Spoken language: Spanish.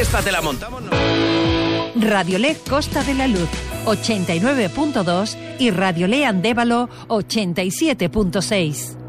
fiesta te la montamos, ¿no? Radiolé Costa de la Luz 89.2 y Radiolé Andévalo 87.6.